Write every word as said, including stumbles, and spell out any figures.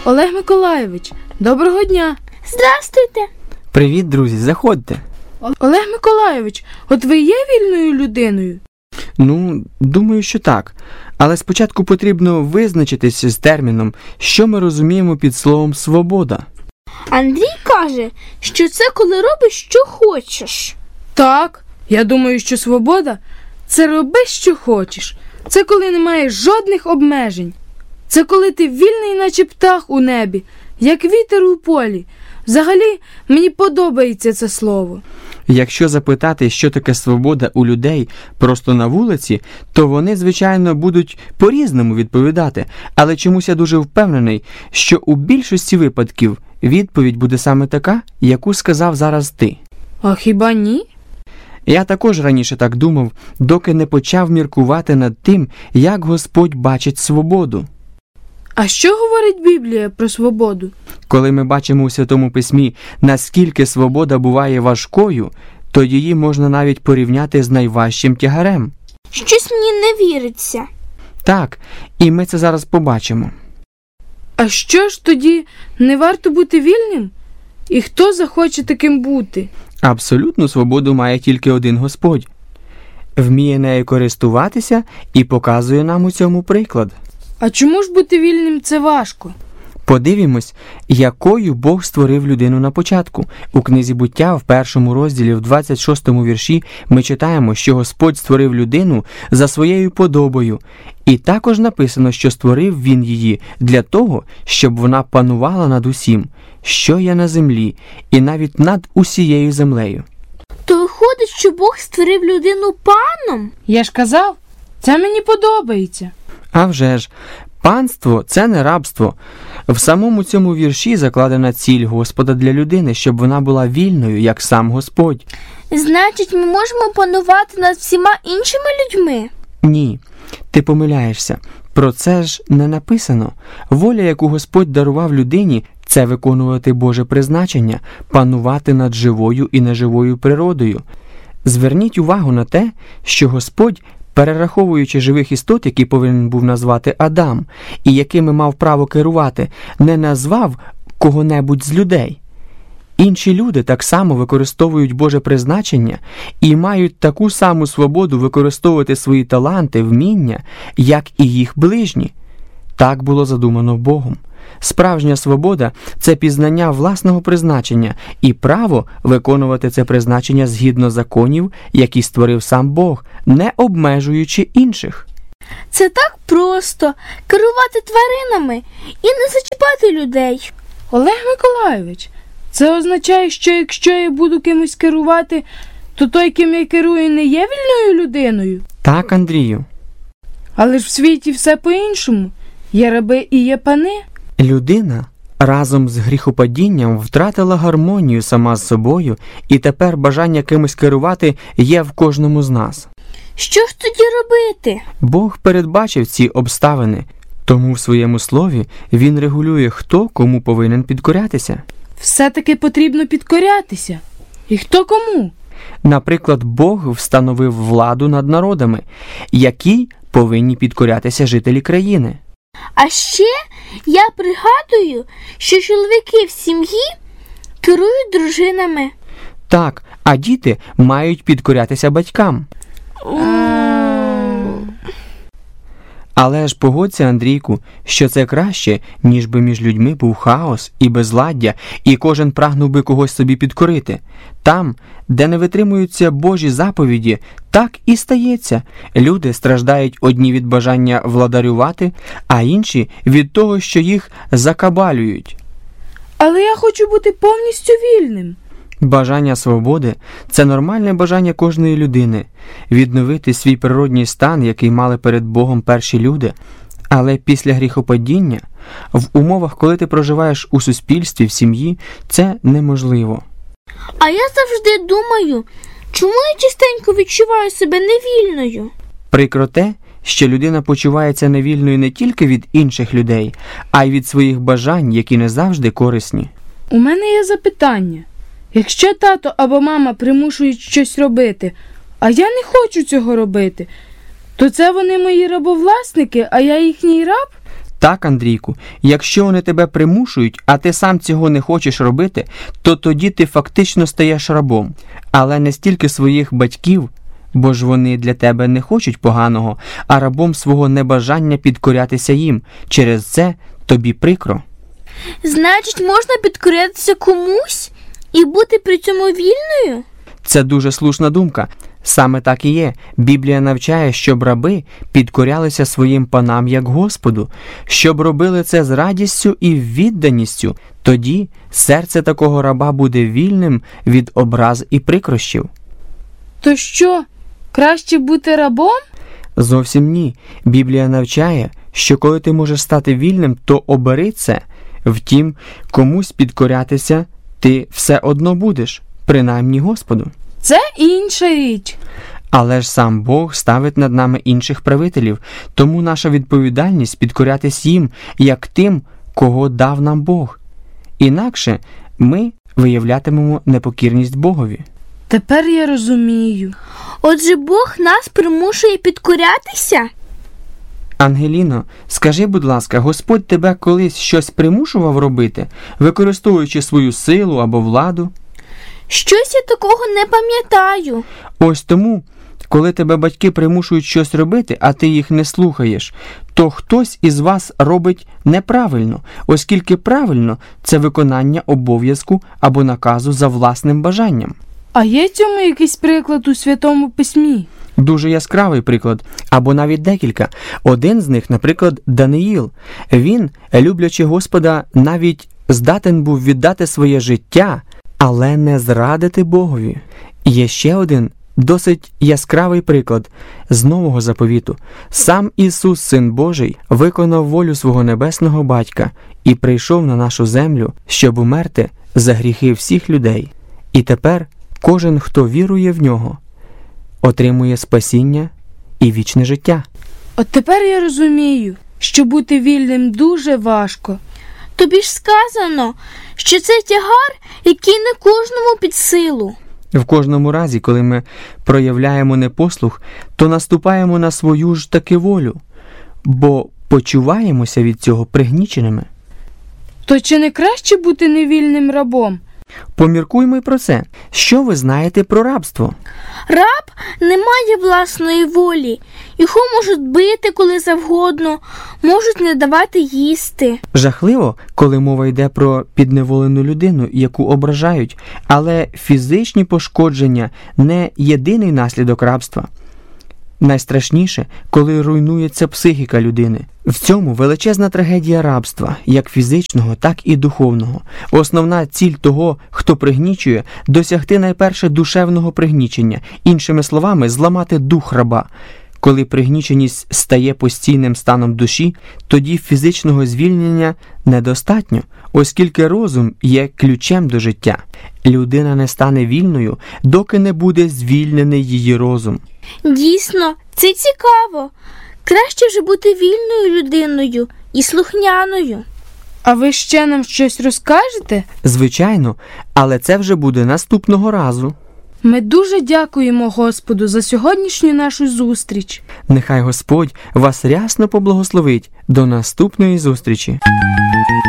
Олег Миколайович, доброго дня. Здрастуйте. Привіт, друзі, заходьте. Олег Миколайович, от ви є вільною людиною? Ну, думаю, що так. Але спочатку потрібно визначитись з терміном, що ми розуміємо під словом «свобода». Андрій каже, що це коли робиш, що хочеш. Так, я думаю, що свобода – це роби, що хочеш. Це коли немає жодних обмежень. Це коли ти вільний, наче птах у небі, як вітер у полі. Взагалі, мені подобається це слово. Якщо запитати, що таке свобода у людей просто на вулиці, то вони, звичайно, будуть по-різному відповідати. Але чомусь я дуже впевнений, що у більшості випадків відповідь буде саме така, яку сказав зараз ти. А хіба ні? Я також раніше так думав, доки не почав міркувати над тим, як Господь бачить свободу. А що говорить Біблія про свободу? Коли ми бачимо у Святому Письмі, наскільки свобода буває важкою, то її можна навіть порівняти з найважчим тягарем. Щось мені не віриться. Так, і ми це зараз побачимо. А що ж тоді, не варто бути вільним? І хто захоче таким бути? Абсолютну свободу має тільки один Господь. Вміє нею користуватися і показує нам у цьому приклад. А чому ж бути вільним – це важко? Подивімось, якою Бог створив людину на початку. У книзі «Буття» в першому розділі, в двадцять шостому вірші, ми читаємо, що Господь створив людину за своєю подобою. І також написано, що створив Він її для того, щоб вона панувала над усім, що є на землі, і навіть над усією землею. То виходить, що Бог створив людину паном? Я ж казав, це мені подобається. А вже ж, панство – це не рабство. В самому цьому вірші закладена ціль Господа для людини, щоб вона була вільною, як сам Господь. Значить, ми можемо панувати над всіма іншими людьми? Ні, ти помиляєшся. Про це ж не написано. Воля, яку Господь дарував людині, це виконувати Боже призначення, панувати над живою і неживою природою. Зверніть увагу на те, що Господь, перераховуючи живих істот, які повинен був назвати Адам, і якими мав право керувати, не назвав кого-небудь з людей. Інші люди так само використовують Боже призначення і мають таку саму свободу використовувати свої таланти, вміння, як і їх ближні. Так було задумано Богом. Справжня свобода – це пізнання власного призначення і право виконувати це призначення згідно законів, які створив сам Бог, не обмежуючи інших. Це так просто – керувати тваринами і не зачіпати людей. Олег Миколайович, це означає, що якщо я буду кимось керувати, то той, ким я керую, не є вільною людиною? Так, Андрію. Але ж в світі все по-іншому. Є раби і є пани. Людина разом з гріхопадінням втратила гармонію сама з собою, і тепер бажання кимось керувати є в кожному з нас. Що ж тоді робити? Бог передбачив ці обставини, тому в своєму слові Він регулює, хто кому повинен підкорятися. Все-таки потрібно підкорятися. І хто кому? Наприклад, Бог встановив владу над народами, якій повинні підкорятися жителі країни. А ще я пригадую, що чоловіки в сім'ї керують дружинами. Так, а діти мають підкорятися батькам. Але ж погодься, Андрійку, що це краще, ніж би між людьми був хаос і безладдя, і кожен прагнув би когось собі підкорити. Там, де не витримуються Божі заповіді, так і стається. Люди страждають одні від бажання владарювати, а інші від того, що їх закабалюють. Але я хочу бути повністю вільним. Бажання свободи – це нормальне бажання кожної людини – відновити свій природній стан, який мали перед Богом перші люди. Але після гріхопадіння, в умовах, коли ти проживаєш у суспільстві, в сім'ї, це неможливо. А я завжди думаю, чому я частенько відчуваю себе невільною? Прикро те, що людина почувається невільною не тільки від інших людей, а й від своїх бажань, які не завжди корисні. У мене є запитання. Якщо тато або мама примушують щось робити, а я не хочу цього робити, то це вони мої рабовласники, а я їхній раб? Так, Андрійку, якщо вони тебе примушують, а ти сам цього не хочеш робити, то тоді ти фактично стаєш рабом. Але не стільки своїх батьків, бо ж вони для тебе не хочуть поганого, а рабом свого небажання підкорятися їм. Через це тобі прикро. Значить, можна підкорятися комусь і бути при цьому вільною? Це дуже слушна думка. Саме так і є. Біблія навчає, щоб раби підкорялися своїм панам як Господу, щоб робили це з радістю і відданістю. Тоді серце такого раба буде вільним від образ і прикрощів. То що, краще бути рабом? Зовсім ні. Біблія навчає, що коли ти можеш стати вільним, то обери це. Втім, комусь підкорятися ти все одно будеш, принаймні Господу. Це інша річ. Але ж сам Бог ставить над нами інших правителів, тому наша відповідальність підкорятись їм, як тим, кого дав нам Бог. Інакше ми виявлятимемо непокірність Богові. Тепер я розумію. Отже, Бог нас примушує підкорятися? Ангеліно, скажи, будь ласка, Господь тебе колись щось примушував робити, використовуючи свою силу або владу? Щось я такого не пам'ятаю. Ось тому, коли тебе батьки примушують щось робити, а ти їх не слухаєш, то хтось із вас робить неправильно, оскільки правильно – це виконання обов'язку або наказу за власним бажанням. А є цьому якийсь приклад у Святому Письмі? Дуже яскравий приклад, або навіть декілька. Один з них, наприклад, Даниїл. Він, люблячи Господа, навіть здатен був віддати своє життя, але не зрадити Богові. Є ще один досить яскравий приклад з Нового Заповіту. Сам Ісус, Син Божий, виконав волю свого небесного Батька і прийшов на нашу землю, щоб умерти за гріхи всіх людей. І тепер кожен, хто вірує в Нього, отримує спасіння і вічне життя. От тепер я розумію, що бути вільним дуже важко. Тобі ж сказано, що це тягар, який не кожному під силу. В кожному разі, коли ми проявляємо непослух, то наступаємо на свою ж таки волю, бо почуваємося від цього пригніченими. То чи не краще бути невільним рабом? Поміркуймо й про це. Що ви знаєте про рабство? Раб не має власної волі. Його можуть бити коли завгодно, можуть не давати їсти. Жахливо, коли мова йде про підневолену людину, яку ображають, але фізичні пошкодження не єдиний наслідок рабства. Найстрашніше, коли руйнується психіка людини. В цьому величезна трагедія рабства, як фізичного, так і духовного. Основна ціль того, хто пригнічує, досягти найперше душевного пригнічення, іншими словами, зламати дух раба. Коли пригніченість стає постійним станом душі, тоді фізичного звільнення недостатньо, оскільки розум є ключем до життя. Людина не стане вільною, доки не буде звільнений її розум. Дійсно, це цікаво. Краще вже бути вільною людиною і слухняною. А ви ще нам щось розкажете? Звичайно, але це вже буде наступного разу. Ми дуже дякуємо Господу за сьогоднішню нашу зустріч. Нехай Господь вас рясно поблагословить. До наступної зустрічі.